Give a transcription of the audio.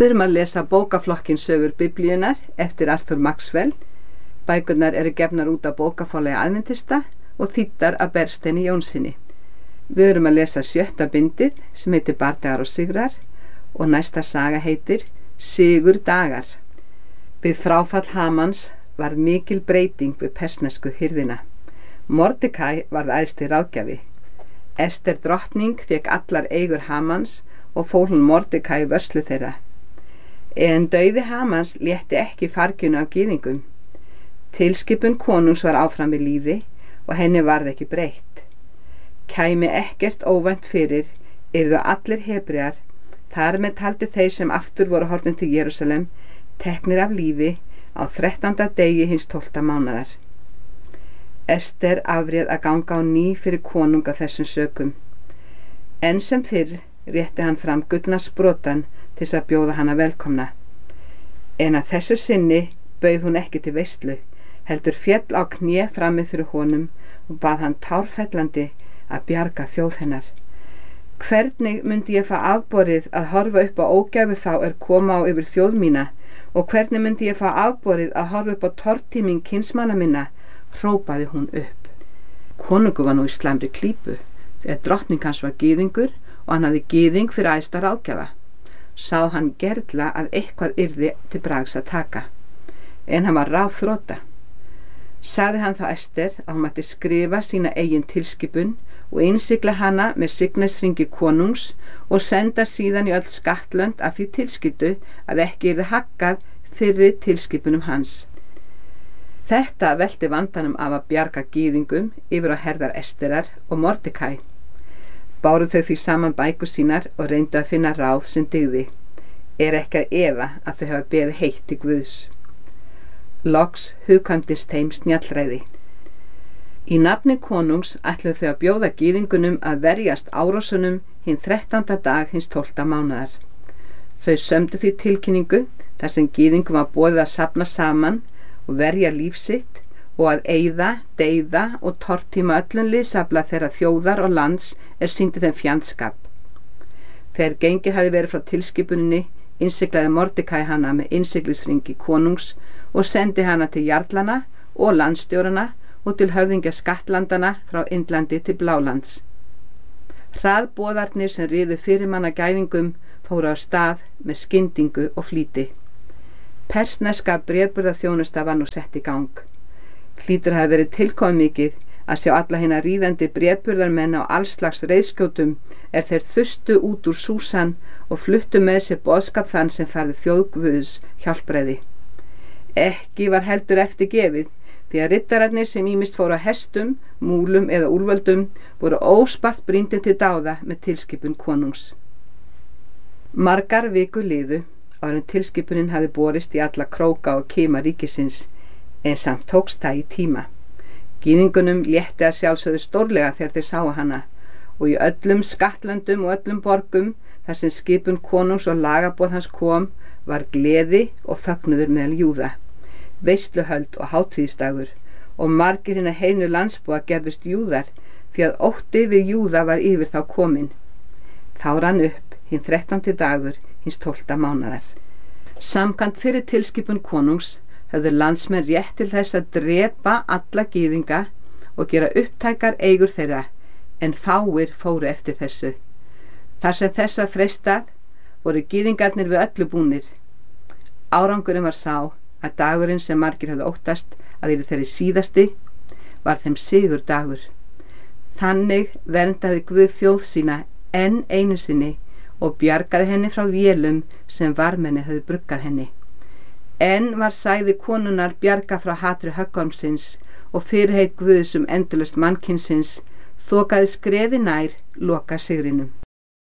Við erum að lesa bókaflokkin Sögur Biblíunnar eftir Arthur Maxwell. Bækurnar eru gefnar út af Bókaforlagi Aðventista og þýddar af Bergsteini Jónssyni. Við erum að lesa 7. bindið sem heitir Bardagar og sigrar og næsta saga heitir Sigur dagar. Við fráfall Hamans varð mikil breyting við persnesku hirðina. Mordekæ varð æðsti ráðgjafi. Ester drottning fékk allar eigur Hamans og fól hún Mordekæ vörslu þeirra. En dauði Hamans létti ekki farginu af gyðingum. Tilskipun konungs var áfram við lífi og henni varð ekki breytt. Kæmi ekkert óvænt fyrir, yrðu allir Hebrear, þar með taldi þeir sem aftur voru horfnir til Jerúsalem, teknir af lífi á 13. degi hins 12. mánaðar. Ester afréð að ganga á ný fyrir konung af þessum sökum. Enn sem fyrr rétti hann fram gullna sprotann til að bjóða hana velkomna. En að þessu sinni bauð hún ekki til veislu, heldur féll á kné frammi fyrir honum og bað hann tárfellandi að bjarga þjóð hennar. Hvernig myndi ég fá afborið að horfa upp á ógæfu þá koma á yfir þjóð mína, og hvernig myndi ég fá afborið að horfa upp á tortíming kynsmanna minna, hrópaði hún upp. Konungur var nú í slæmri klípu, þegar drottning hans var gyðingur og hann hafði gyðing fyrir æðsta ráðgjafa. Sá hann gerla að eitthvað yrði til bragðs að taka, en hann var ráðþrota. Sagði hann þá Ester að hún mætti skrifa sína eigin tilskipun og innsigla hana með signesringi konungs og senda síðan í öll skattlönd af því tilskyldu að ekki yrði haggað fyrri tilskipunum hans. Þetta velti vandanum af að bjarga gyðingum yfir á herðar Esterar og Mordekæ. Báru þau því saman bækur sínar og reyndu að finna ráð sem dygði. Ekki að efa að þau hafa beðið heitt til Guðs. Loks hugkvæmdist þeim snjallræði. Í nafni konungs ætluðu þau að bjóða gyðingunum að verjast árásunum hinn 13. dag hins 12. mánaðar. Þau sömdu því tilkynningu þar sem gyðingum var boðið að safna saman og verja líf sitt og að eyða, deyða og tortíma öllum liðsafla þeirra þjóðar og lands sýndi þeim fjandskap. Þegar gengið hafði verið frá tilskipuninni, innsiglaði Mordekæ hana með innsiglisringi konungs og sendi hana til jarlana og landstjórana og til höfðingja skattlandana frá Indlandi til Blálands. Hraðboðarnir sem riðu fyrirmanna gæðingum fóru á stað með skyndingu og flýti. Persneska bréfburðarþjónusta var nú sett í gang. Hlýtur hafi verið tilkomumikið að sjá alla hina ríðandi bréfburðarmenn á allslags reiðskjótum þeir þustu út úr Súsan og fluttu með sér boðskap þann sem færði þjóð Guðs hjálpræði. Ekki var heldur eftir gefið, því að riddararnir sem ýmist fóru á hestum, múlum eða úlföldum voru óspart brýndir til dáða með tilskipun konungs. Margar vikur liðu áður en tilskipunin hafði borist í alla króka og kima ríkisins, en samt tókst það í tíma. Gyðingunum létti að sjálfsögðu stórlega þegar þeir sáu hana, og í öllum skattlöndum og öllum borgum þar sem skipun konungs og lagaboð hans kom var gleði og fögnuður meðal Júða, veisluhöld og hátíðisdagur, og margir hinna heinu landsbúa gerðust Júðar, því að ótti við Júða var yfir þá kominn. Þá rann upp hinn 13. dagur hins 12. mánaðar. Samkvæmt fyrir tilskipun konungs höfðu landsmenn rétt til þess að drepa alla gyðinga og gera upptækar eigur þeirra, en fáir fóru eftir þessu. Þar sem þess var freistað voru gyðingarnir við öllu búnir. Árangurinn var sá að dagurinn sem margir höfðu óttast að yrði þeirri síðasti var þeim sigur dagur. Þannig verndaði Guð þjóð sína enn einu sinni og bjargaði henni frá vélum sem varmenni höfðu bruggað henni. Enn var sæði konunnar bjarga frá hatri höggormsins og fyrirheit Guðs endalaust mannkynsins þokaði skrefi nær loka sigrinum.